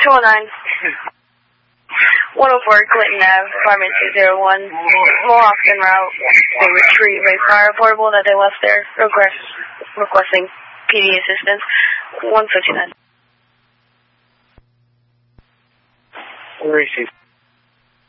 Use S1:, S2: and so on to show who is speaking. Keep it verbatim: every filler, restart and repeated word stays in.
S1: two oh nine. one oh four Clinton Avenue, apartment two oh one. Mohawken route. They retrieve a fire portable that they left there. Request, requesting P D assistance. one fifty-nine.
S2: Receive.